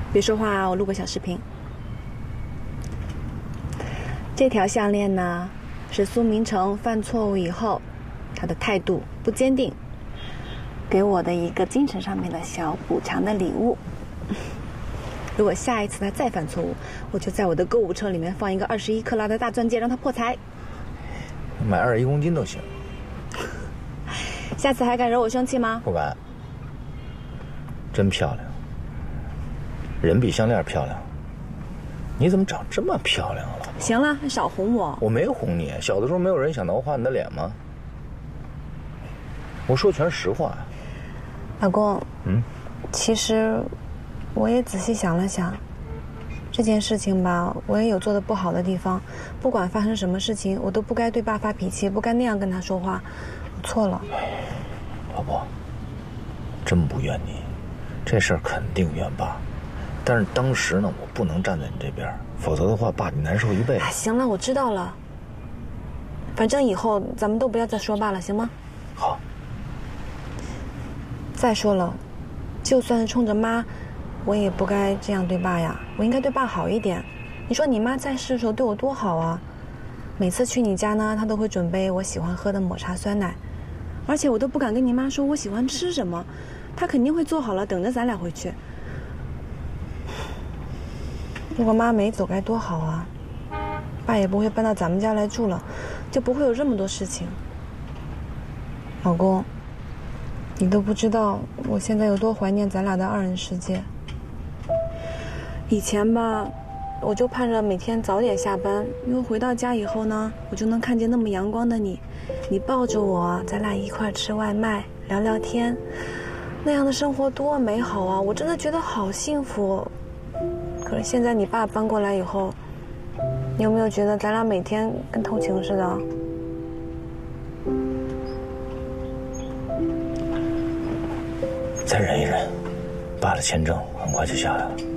别说话啊，我录个小视频。这条项链呢，是苏明成犯错误以后，他的态度不坚定，给我的一个精神上面的小补偿的礼物。如果下一次他再犯错误，我就在我的购物车里面放一个21克拉的大钻戒，让他破财。 买21公斤都行。 下次还敢惹我生气吗？ 不敢。真漂亮，人比项链漂亮。你怎么长这么漂亮了？ 行了，少哄我。 我没哄你，小的时候没有人想挠花你的脸吗？我说全是实话。 老公，其实我也仔细想了想，这件事情吧，我也有做的不好的地方。不管发生什么事情，我都不该对爸发脾气，不该那样跟他说话。我错了。 老婆，真不怨你，这事儿肯定怨爸。但是当时呢，我不能站在你这边，否则的话，爸你难受一辈子。 行了，我知道了。反正以后咱们都不要再说爸了，行吗？ 好。 再说了，就算是冲着妈，我也不该这样对爸呀。我应该对爸好一点。你说你妈在世的时候对我多好啊！每次去你家呢，她都会准备我喜欢喝的抹茶酸奶，而且我都不敢跟你妈说我喜欢吃什么，她肯定会做好了等着咱俩回去。如果妈没走该多好啊！爸也不会搬到咱们家来住了，就不会有这么多事情。老公，你都不知道我现在有多怀念咱俩的2人世界。以前吧，我就盼着每天早点下班，因为回到家以后呢，我就能看见那么阳光的你，你抱着我，咱俩一块吃外卖，聊聊天，那样的生活多美好啊！我真的觉得好幸福。可是现在你爸搬过来以后，你有没有觉得咱俩每天跟偷情似的？ 再忍一忍，爸的签证很快就下来了。